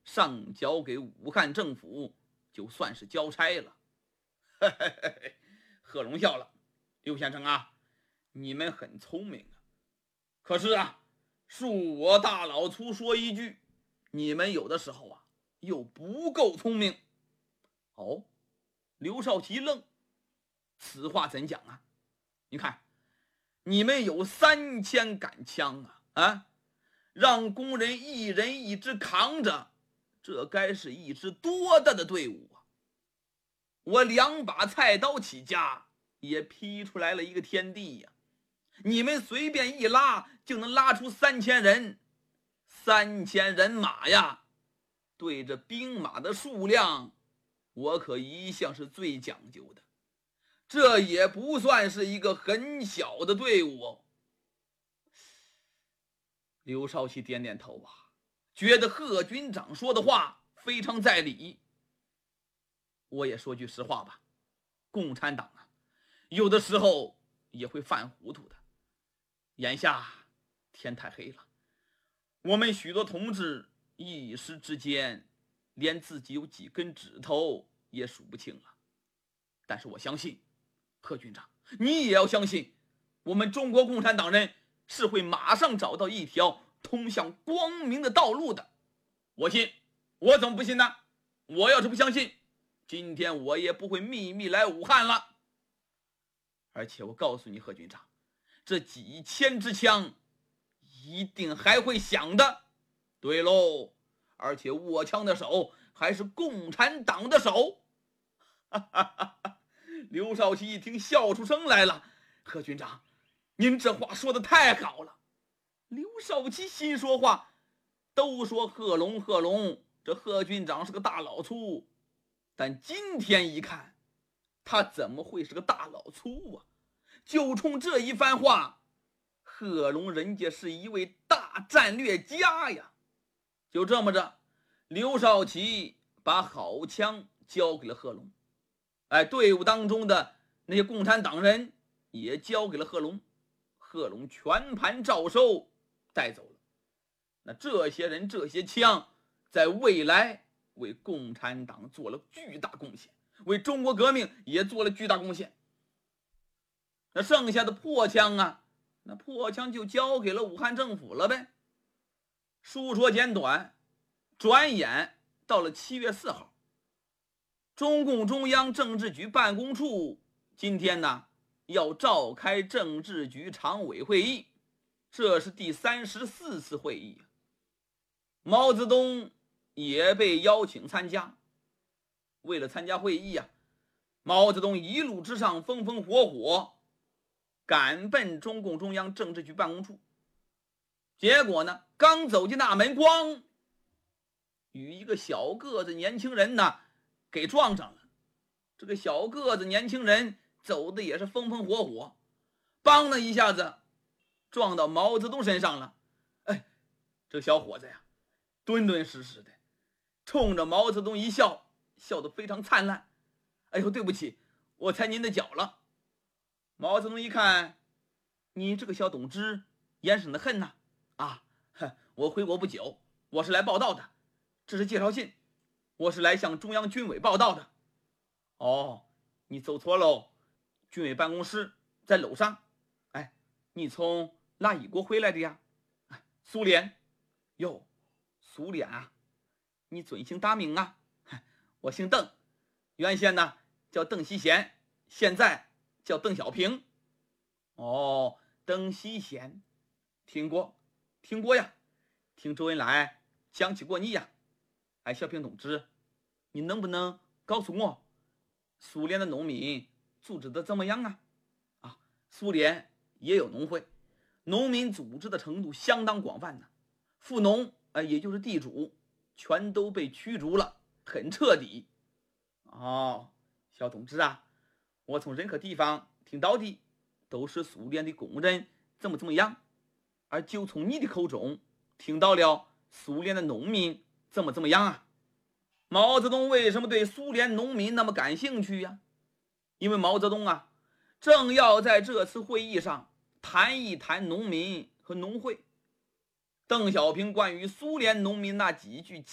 上交给武汉政府，就算是交差了。贺龙笑了，刘先生啊，你们很聪明啊。可是啊，恕我大老粗说一句，你们有的时候啊，又不够聪明。哦，刘少奇一愣，此话怎讲啊？你看，你们有3000杆枪啊，让工人一人一支扛着，这该是一支多大的队伍啊！我2把菜刀起家，也劈出来了一个天地呀！你们随便一拉，就能拉出3000人，3000人马呀！对着兵马的数量，我可一向是最讲究的，这也不算是一个很小的队伍哦。刘少奇点点头啊，觉得贺军长说的话非常在理。我也说句实话吧，共产党啊，有的时候也会犯糊涂的。眼下天太黑了，我们许多同志一时之间连自己有几根指头也数不清了。但是我相信，贺军长，你也要相信，我们中国共产党人是会马上找到一条通向光明的道路的。我信，我怎么不信呢？我要是不相信，今天我也不会秘密来武汉了。而且我告诉你，贺军长，这几千支枪一定还会响的。对喽，而且握枪的手还是共产党的手。刘少奇一听笑出声来了。贺军长，您这话说的太好了。刘少奇心说话，都说贺龙，这贺军长是个大老粗，但今天一看，他怎么会是个大老粗啊？就冲这一番话，贺龙人家是一位大战略家呀。就这么着，刘少奇把好枪交给了贺龙，队伍当中的那些共产党人也交给了贺龙，贺龙全盘照收带走了。那这些人这些枪在未来为共产党做了巨大贡献，为中国革命也做了巨大贡献。那剩下的破枪啊，那破枪就交给了武汉政府了呗。书说简短，转眼到了7月4号，中共中央政治局办公处今天呢要召开政治局常委会议，这是第34次会议。毛泽东也被邀请参加。为了参加会议啊，毛泽东一路之上风风火火赶奔中共中央政治局办公处。结果呢，刚走进大门，咣，与一个小个子年轻人呢给撞上了。这个小个子年轻人走的也是风风火火，邦的一下子撞到毛泽东身上了。这小伙子呀，敦敦实实的，冲着毛泽东一笑，笑得非常灿烂。哎呦，对不起，我踩您的脚了。毛泽东一看，你这个小董支严审的很呐。我回国不久，我是来报道的，这是介绍信，我是来向中央军委报道的。哦，你走错喽，军委办公室在楼上。你从哪一国回来的呀？苏联。哟，苏联啊，你尊姓大名啊？我姓邓，原先呢叫邓锡贤，现在叫邓小平。哦，邓锡贤，听过呀，听周恩来讲起过你呀。小平同志，你能不能告诉我，苏联的农民组织的怎么样啊？苏联也有农会，农民组织的程度相当广泛呢。富农也就是地主，全都被驱逐了，很彻底。小同志啊，我从任何地方听到的都是苏联的工人怎么样，而就从你的口中听到了苏联的农民怎么样啊。毛泽东为什么对苏联农民那么感兴趣呀？因为毛泽东啊，正要在这次会议上谈一谈农民和农会。邓小平关于苏联农民那几句